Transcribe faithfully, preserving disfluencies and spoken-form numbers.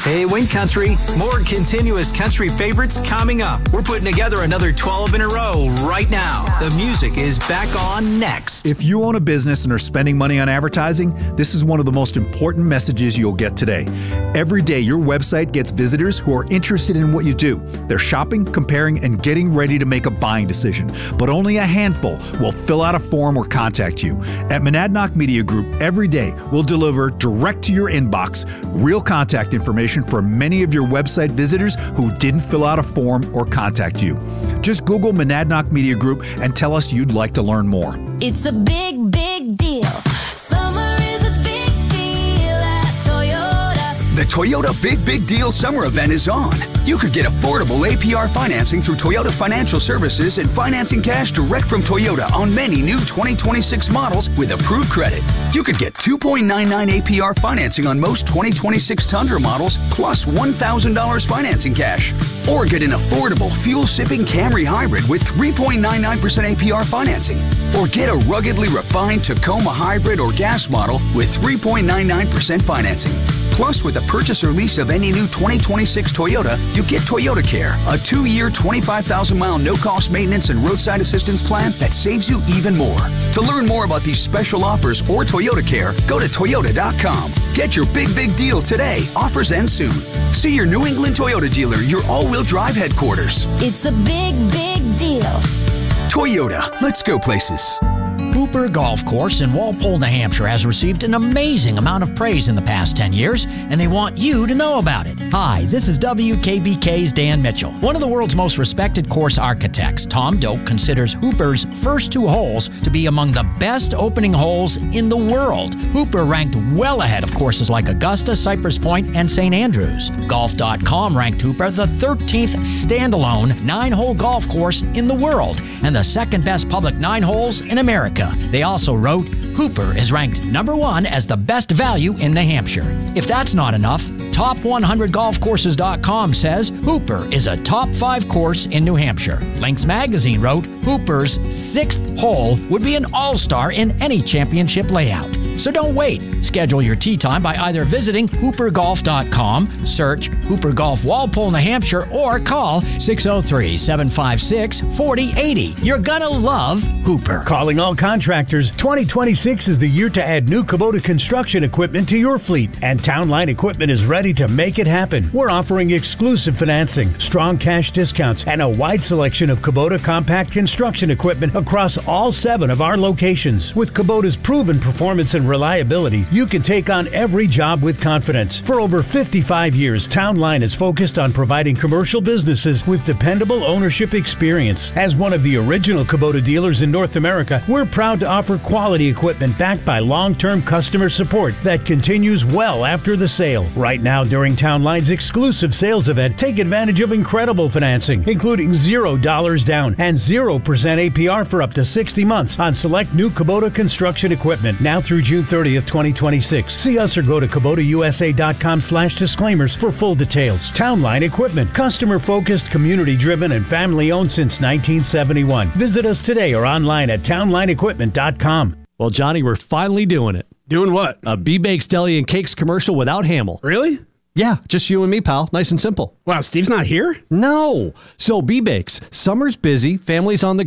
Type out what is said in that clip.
Hey, Win Country, more continuous country favorites coming up. We're putting together another twelve in a row right now. The music is back on next. If you own a business and are spending money on advertising, this is one of the most important messages you'll get today. Every day, your website gets visitors who are interested in what you do. They're shopping, comparing, and getting ready to make a buying decision. But only a handful will fill out a form or contact you. At Monadnock Media Group, every day we'll deliver direct to your inbox real contact information for many of your website visitors who didn't fill out a form or contact you. Just Google Monadnock Media Group and tell us you'd like to learn more. It's a big, big deal. Summer is a big deal at Toyota. The Toyota Big Big Deal Summer Event is on. You could get affordable A P R financing through Toyota Financial Services and financing cash direct from Toyota on many new twenty twenty-six models with approved credit. You could get two point nine nine A P R financing on most twenty twenty-six Tundra models plus one thousand dollars financing cash. Or get an affordable fuel-sipping Camry Hybrid with three point nine nine percent A P R financing. Or get a ruggedly refined Tacoma Hybrid or gas model with three point nine nine percent financing. Plus, with a purchase or lease of any new twenty twenty-six Toyota, you get Toyota Care, a two-year, twenty-five thousand mile no-cost maintenance and roadside assistance plan that saves you even more. To learn more about these special offers or Toyota Care, go to Toyota dot com. Get your big, big deal today. Offers end soon. See your New England Toyota dealer, your all-wheel drive headquarters. It's a big, big deal. Toyota, let's go places. Hooper Golf Course in Walpole, New Hampshire has received an amazing amount of praise in the past ten years, and they want you to know about it. Hi, this is W K B K's Dan Mitchell. One of the world's most respected course architects, Tom Doak, considers Hooper's first two holes to be among the best opening holes in the world. Hooper ranked well ahead of courses like Augusta, Cypress Point, and Saint Andrews. Golf dot com ranked Hooper the thirteenth standalone nine-hole golf course in the world and the second best public nine holes in America. They also wrote, Hooper is ranked number one as the best value in New Hampshire. If that's not enough, top one hundred golf courses dot com says Hooper is a top five course in New Hampshire. Links Magazine wrote, Hooper's sixth hole would be an all-star in any championship layout. So don't wait. Schedule your tee time by either visiting Hooper Golf dot com, search Hooper Golf Walpole, New Hampshire, or call six oh three, seven five six, four oh eight oh. You're gonna love Hooper. Calling all contractors, twenty twenty-six is the year to add new Kubota construction equipment to your fleet, and Town Line Equipment is ready to make it happen. We're offering exclusive financing, strong cash discounts, and a wide selection of Kubota compact construction equipment across all seven of our locations. With Kubota's proven performance and reliability, you can take on every job with confidence. For over fifty-five years, Town Line is focused on providing commercial businesses with dependable ownership experience. As one of the original Kubota dealers in North America, we're proud to offer quality equipment backed by long-term customer support that continues well after the sale. Right now, during Town Line's exclusive sales event, take advantage of incredible financing, including zero dollars down and zero percent A P R for up to sixty months on select new Kubota construction equipment, now through June thirtieth, twenty twenty-six. See us or go to Kubota U S A dot com slash disclaimers for full details. Town Line Equipment, customer-focused, community-driven, and family-owned since nineteen seventy-one. Visit us today or online at town line equipment dot com. Well, Johnny, we're finally doing it. Doing what? A B-Bakes Deli and Cakes commercial without Hamill. Really? Yeah, just you and me, pal. Nice and simple. Wow, Steve's not here? No. So B-Bakes, summer's busy, families on the